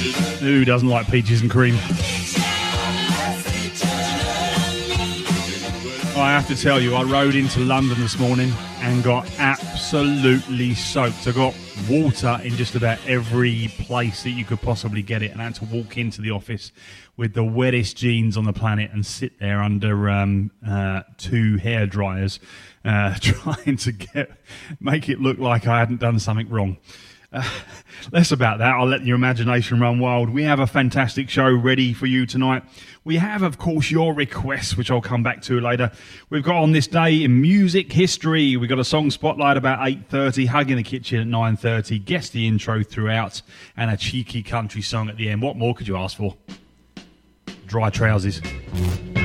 Who doesn't like peaches and cream? I have to tell you, I rode into London this morning and got absolutely soaked. I got water in just about every place that you could possibly get it, and I had to walk into the office with the wettest jeans on the planet and sit there under two hair dryers trying to make it look like I hadn't done something wrong. Less about that. I'll let your imagination run wild. We have a fantastic show ready for you tonight. We have, of course, your requests, which I'll come back to later. We've got on this day in music history. We've got a song spotlight about 8:30, Hug in the Kitchen at 9:30, guess the intro throughout, and a cheeky country song at the end. What more could you ask for? Dry trousers.